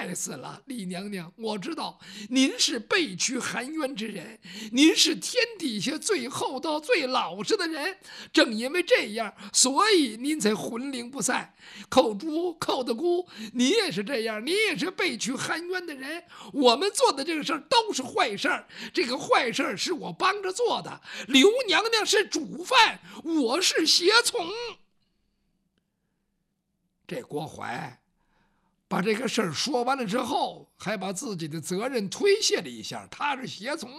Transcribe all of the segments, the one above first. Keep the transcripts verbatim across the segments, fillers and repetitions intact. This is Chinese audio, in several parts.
害死了，李娘娘，我知道您是被屈含冤之人，您是天底下最厚道、最老实的人。正因为这样，所以您才魂灵不散。寇珠、寇大姑，你也是这样，你也是被屈含冤的人。我们做的这个事儿都是坏事儿，这个坏事儿是我帮着做的。刘娘娘是主犯，我是胁从。这郭槐把这个事儿说完了之后，还把自己的责任推卸了一下，他是胁从。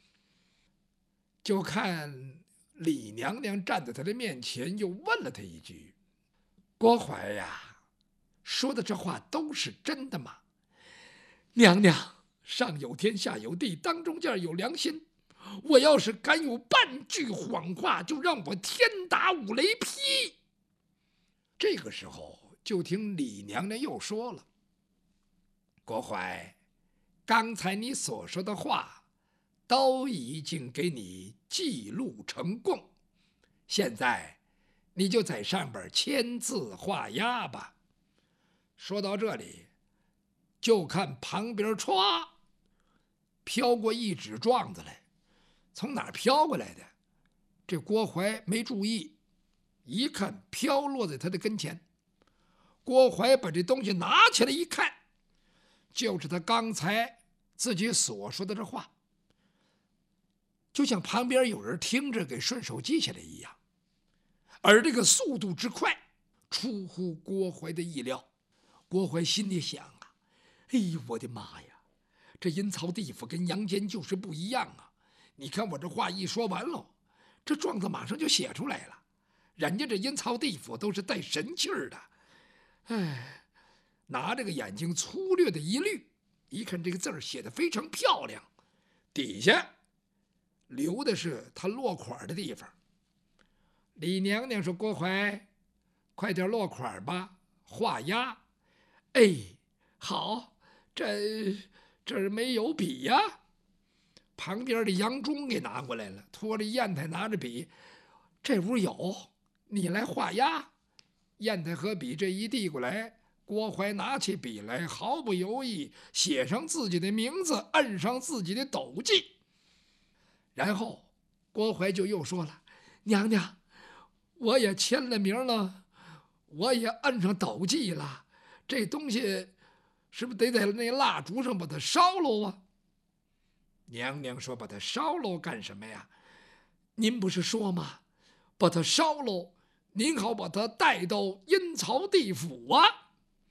就看李娘娘站在他的面前，又问了他一句：“郭槐呀，说的这话都是真的吗？”娘娘，上有天，下有地，当中间有良心。我要是敢有半句谎话，就让我天打五雷劈。这个时候，就听李娘娘又说了：“郭槐，刚才你所说的话，都已经给你记录成供，现在你就在上边签字画押吧。”说到这里，就看旁边歘飘过一纸状子来，从哪儿飘过来的？这郭槐没注意，一看飘落在他的跟前。郭槐把这东西拿起来一看，就是他刚才自己所说的这话，就像旁边有人听着给顺手记下来一样。而这个速度之快，出乎郭槐的意料。郭槐心里想啊，哎呦我的妈呀，这阴曹地府跟阳间就是不一样啊！你看我这话一说完了，这状子马上就写出来了。人家这阴曹地府都是带神气儿的。哎，拿这个眼睛粗略的一捋，一看这个字儿写得非常漂亮，底下留的是他落款的地方。李娘娘说：“郭槐，快点落款吧，画押。”哎，好，这这儿没有笔呀。旁边的杨忠给拿过来了，拖着砚台，拿着笔。这屋有，你来画押。砚台和笔这一递过来，郭槐拿起笔来，毫不犹豫写上自己的名字，摁上自己的斗记。然后郭槐就又说了：“娘娘，我也签了名了，我也摁上斗记了，这东西是不是得在那蜡烛上把它烧喽啊？”娘娘说：“把它烧喽干什么呀？您不是说吗？把它烧喽，您好把它带到阴曹地府啊。”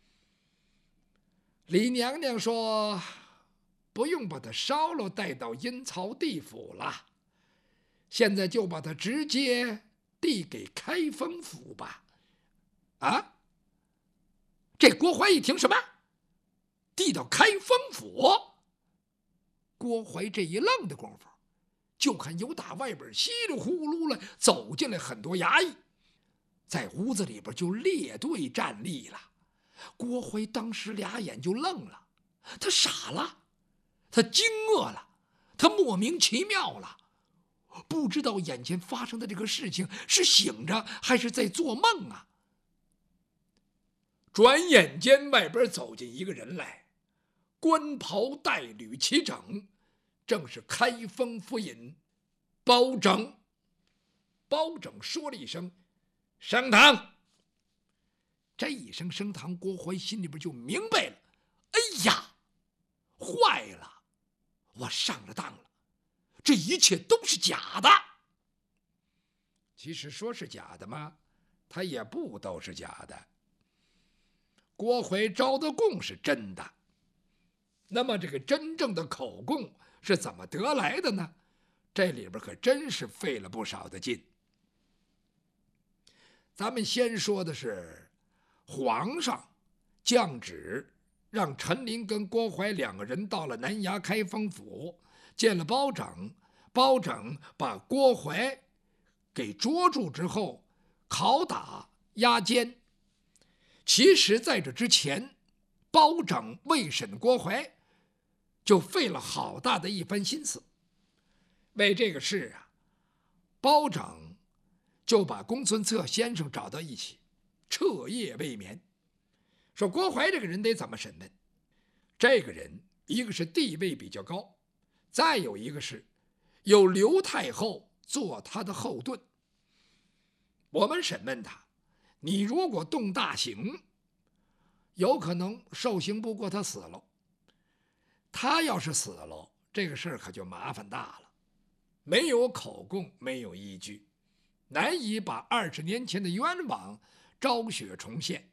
李娘娘说：“不用把它烧了带到阴曹地府了，现在就把它直接递给开封府吧。”啊！这郭槐一听，什么递到开封府？郭槐这一愣的功夫，就看由打外边稀里呼噜了走进来很多衙役，在屋子里边就列队站立了。郭槐当时俩眼就愣了，他傻了，他惊愕了，他莫名其妙了，不知道眼前发生的这个事情是醒着还是在做梦啊。转眼间外边走进一个人来，官袍带履齐整，正是开封府尹包拯。包拯说了一声：“升堂。”这一声升堂，郭槐心里边就明白了，哎呀，坏了，我上了当了，这一切都是假的。其实说是假的吗？他也不都是假的。郭槐招的供是真的，那么这个真正的口供是怎么得来的呢？这里边可真是费了不少的劲。咱们先说的是皇上降旨让陈琳跟郭槐两个人到了南衙开封府，见了包拯，包拯把郭槐给捉住之后拷打押监。其实在这之前，包拯为审郭槐就费了好大的一番心思。为这个事啊，包拯就把公孙策先生找到一起，彻夜未眠，说郭槐这个人得怎么审问。 这个人一个是地位比较高，再有一个是有刘太后做他的后盾。我们审问他，你如果动大刑，有可能受刑不过他死了。他要是死了，这个事儿可就麻烦大了，没有口供，没有依据，难以把二十年前的冤枉昭雪重现。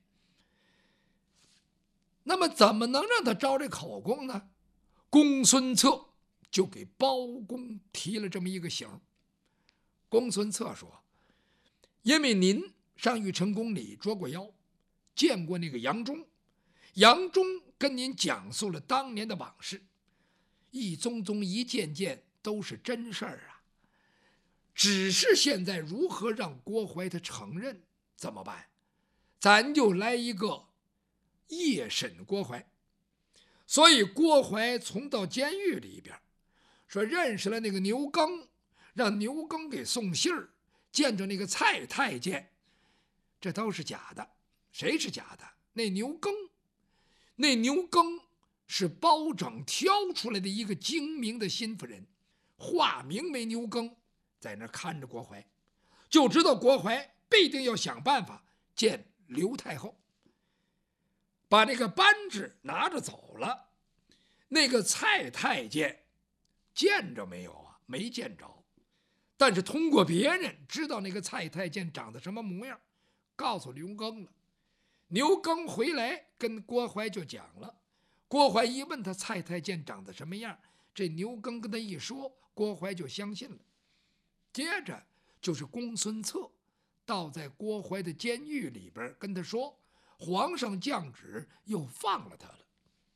那么怎么能让他招这口供呢？公孙策就给包公提了这么一个醒。公孙策说，因为您上玉成宫里捉过妖，见过那个杨忠，杨忠跟您讲述了当年的往事，一宗宗一件件都是真事儿啊。只是现在如何让郭淮他承认怎么办？咱就来一个夜审郭淮。所以郭淮从到监狱里边，说认识了那个牛耕，让牛耕给送信儿，见着那个蔡太监，这都是假的。谁是假的？那牛耕。那牛耕是包拯挑出来的一个精明的心腹人，化名为牛耕，在那看着郭淮，就知道郭淮必定要想办法见刘太后，把那个扳指拿着走了。那个蔡太监见着没有啊？没见着，但是通过别人知道那个蔡太监长得什么模样，告诉牛耕了。牛耕回来跟郭淮就讲了，郭淮一问他蔡太监长得什么样，这牛耕跟他一说，郭淮就相信了。接着就是公孙策倒在郭淮的监狱里边跟他说，皇上降旨又放了他了。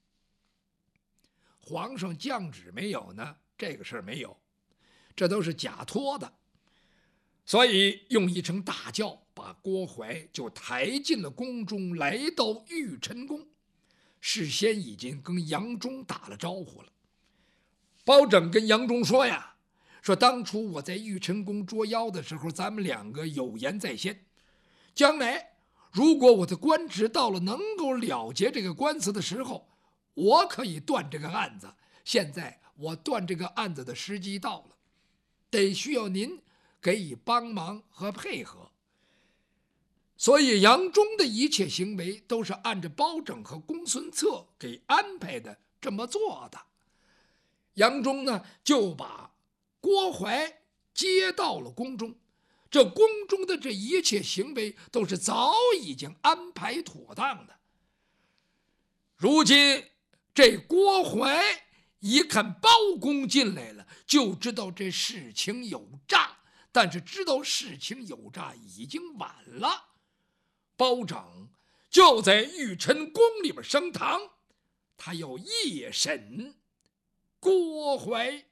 皇上降旨没有呢？这个事儿没有，这都是假托的。所以用一声大叫，把郭淮就抬进了宫中，来到玉晨宫。事先已经跟杨忠打了招呼了。包拯跟杨忠说呀，说当初我在玉晨宫捉妖的时候，咱们两个有言在先，将来如果我的官职到了能够了结这个官司的时候，我可以断这个案子。现在我断这个案子的时机到了，得需要您给予帮忙和配合。所以杨忠的一切行为都是按照包拯和公孙策给安排的这么做的。杨忠呢，就把郭淮接到了宫中，这宫中的这一切行为都是早已经安排妥当的。如今这郭淮一看包公进来了，就知道这事情有诈，但是知道事情有诈已经晚了。包拯就在玉晨宫里边升堂，他要夜审郭淮。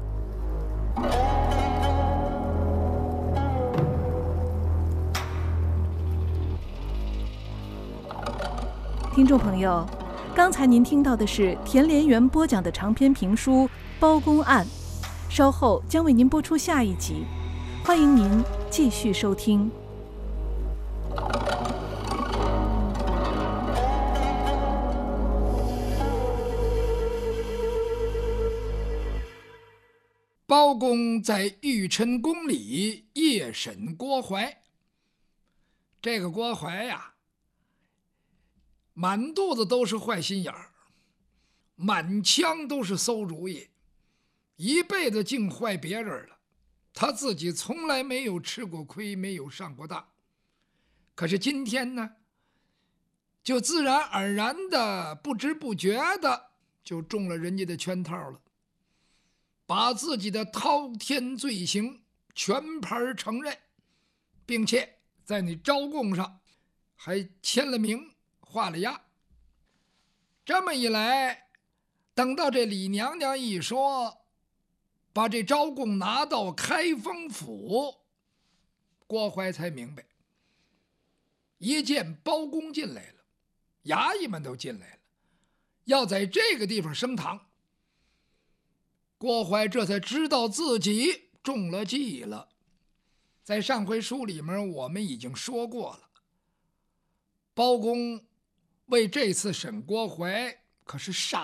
听众朋友，刚才您听到的是田连元播讲的长篇评书《包公案》，稍后将为您播出下一集，欢迎您继续收听。 包公在玉晨宫里夜审郭淮。这个郭淮呀，满肚子都是坏心眼儿，满腔都是馊主意，一辈子净坏别人了。他自己从来没有吃过亏，没有上过当。可是今天呢，就自然而然的、不知不觉的就中了人家的圈套了，把自己的滔天罪行全盘承认，并且在你招供上还签了名画了押。这么一来，等到这李娘娘一说，把这招供拿到开封府，郭淮才明白。一见包公进来了，衙役们都进来了，要在这个地方升堂，郭淮这才知道自己中了计了。在上回书里面我们已经说过了，包公为这次审郭淮可是傻